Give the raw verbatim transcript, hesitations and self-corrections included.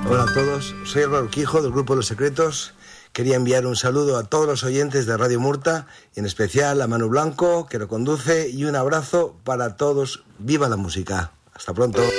Hola a todos, soy Álvaro Quijo del Grupo Los Secretos. Quería enviar un saludo a todos los oyentes de Radio Murta, y en especial a Manu Blanco, que lo conduce, y un abrazo para todos. ¡Viva la música! Hasta pronto.